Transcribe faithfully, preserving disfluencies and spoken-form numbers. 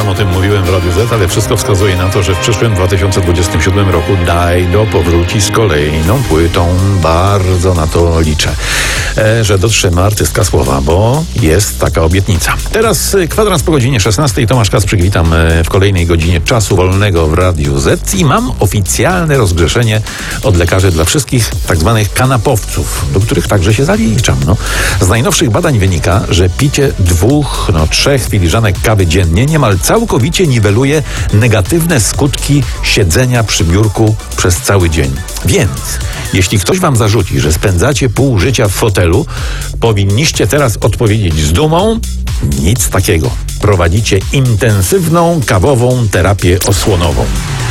sam o tym mówiłem w Radiu Z, ale wszystko wskazuje na to, że w przyszłym dwa tysiące dwudziestym siódmym roku Dido powróci z kolejną płytą. Bardzo na to liczę, e, że dotrzyma artystka słowa, bo jest taka obietnica. Teraz kwadrans po godzinie szesnastej. Tomasz Kasprzyk, witam w kolejnej godzinie czasu wolnego w Radiu Z i mam oficjalne rozgrzeszenie od lekarzy dla wszystkich tak zwanych kanapowców, do których także się zaliczam. No. Z najnowszych badań wynika, że picie dwóch, no trzech filiżanek kawy dziennie niemal całkowicie niweluje negatywne skutki siedzenia przy biurku przez cały dzień. Więc jeśli ktoś wam zarzuci, że spędzacie pół życia w fotelu, powinniście teraz odpowiedzieć z dumą: nic takiego. Prowadzicie intensywną kawową terapię osłonową.